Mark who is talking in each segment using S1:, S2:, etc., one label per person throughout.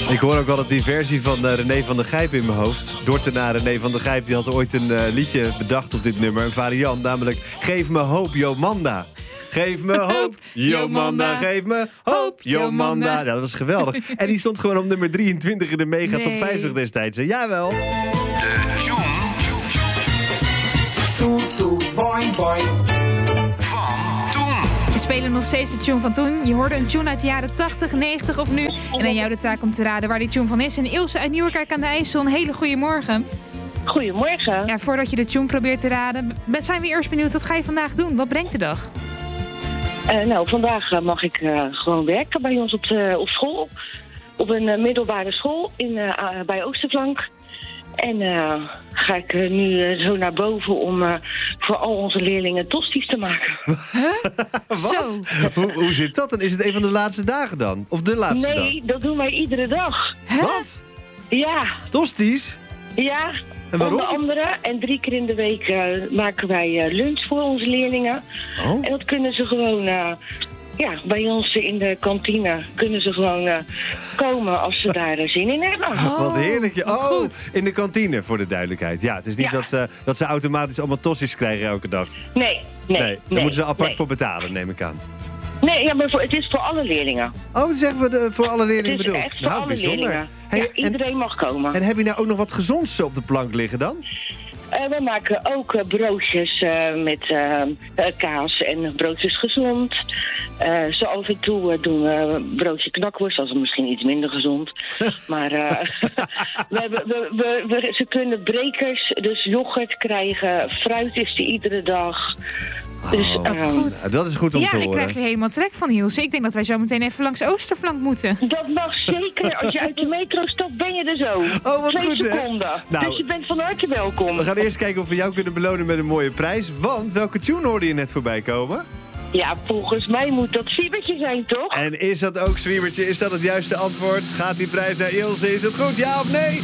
S1: Ik hoor ook altijd die versie van René van der Gijp in mijn hoofd. Dortenaar René van der Gijp die had ooit een liedje bedacht op dit nummer. Een variant, namelijk Geef me hoop, Jomanda. Geef me hoop, Jomanda. Geef me hoop, Jomanda. Ja, dat was geweldig. En die stond gewoon op nummer 23 in de Mega Top 50 destijds. Jawel.
S2: De tune van toen.
S3: We spelen nog steeds de tune van toen. Je hoorde een tune uit de jaren 80, 90 of nu. En aan jou de taak om te raden waar die tune van is. En Ilse uit Nieuwerkerk aan de IJssel, een hele goede morgen.
S4: Goedemorgen.
S3: Ja, voordat je de tune probeert te raden, zijn we eerst benieuwd. Wat ga je vandaag doen? Wat brengt de dag?
S4: Vandaag mag ik gewoon werken bij ons op school. Op een middelbare school bij Oosterflank. En ga ik nu zo naar boven om voor al onze leerlingen tosties te maken.
S1: Wat? Hoe zit dat? En is het een van de laatste dagen dan? Of de laatste dag?
S4: Nee, dat doen wij iedere dag.
S1: Wat?
S4: Ja.
S1: Tosties?
S4: Ja.
S1: En waarom?
S4: Onder andere. En 3 keer in de week maken wij lunch voor onze leerlingen.
S1: Oh.
S4: En dat kunnen ze gewoon... bij ons in de kantine kunnen ze gewoon komen als ze daar zin in hebben.
S1: Wat heerlijk.
S3: Goed.
S1: In de kantine, voor de duidelijkheid. Ja, het is niet dat ze automatisch allemaal tossies krijgen elke dag.
S4: Nee.
S1: Daar moeten ze apart voor betalen, neem ik aan.
S4: Nee, ja, maar het is voor alle leerlingen.
S1: Oh, dat zeggen we voor alle leerlingen
S4: Het is
S1: bedoeld.
S4: echt voor alle leerlingen.
S1: Hey,
S4: Ja, iedereen mag komen.
S1: En heb je nou ook nog wat gezonds op de plank liggen dan?
S4: We maken ook broodjes met kaas en broodjes gezond. Zo af en toe doen we broodje knakworst, dat is misschien iets minder gezond. Maar ze kunnen brekers, dus yoghurt krijgen, fruit is er iedere dag. Dus,
S3: goed.
S1: Dat is goed om te horen.
S3: Ja, ik krijg weer helemaal trek van Hilse. Ik denk dat wij zo meteen even langs Oosterflank moeten.
S4: Dat mag zeker. Als je uit de metro stapt, ben je er zo.
S1: Oh, wat
S4: 2
S1: goed, hè?
S4: seconden.
S1: Nou,
S4: dus je bent van harte welkom.
S1: We gaan eerst kijken of we jou kunnen belonen met een mooie prijs. Want welke tune hoorde je net voorbij komen?
S4: Ja, volgens mij moet dat Siebertje zijn, toch?
S1: En is dat ook, Zwiebertje? Is dat het juiste antwoord? Gaat die prijs naar Ilse? Is het goed, ja of nee?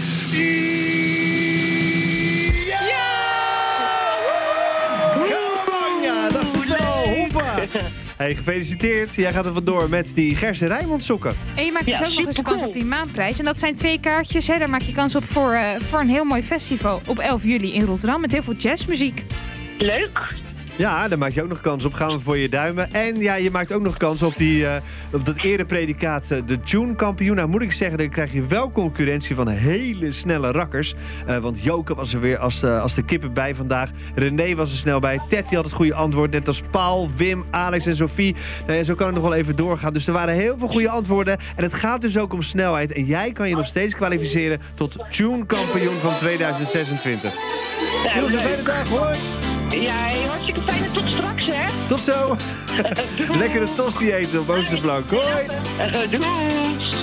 S1: Ja, dacht ik wel. Hoppa. Hey, gefeliciteerd. Jij gaat er vandoor met die Gerse Rijmond sokken.
S3: En je maakt dus ook nog eens
S4: supercool.
S3: kans op die maanprijs. En dat zijn 2 kaartjes. Hè. Daar maak je kans op voor een heel mooi festival op 11 juli in Rotterdam. Met heel veel jazzmuziek.
S4: Leuk.
S1: Ja, daar maak je ook nog kans op. Gaan we voor je duimen. En ja, je maakt ook nog kans op, op dat erepredicaat de Tune-kampioen. Nou moet ik zeggen, dan krijg je wel concurrentie van hele snelle rakkers. Want Joke was er weer als de kippen bij vandaag. René was er snel bij. Ted had het goede antwoord. Net als Paul, Wim, Alex en Sophie. Nou ja, zo kan het nog wel even doorgaan. Dus er waren heel veel goede antwoorden. En het gaat dus ook om snelheid. En jij kan je nog steeds kwalificeren tot Tune-kampioen van 2026. Heel zo'n fijne dag, hoi!
S4: Ja, hartstikke fijn en tot straks, hè?
S1: Tot zo! Lekkere tosti eten op Oosterflank. Hoi!
S4: Doei!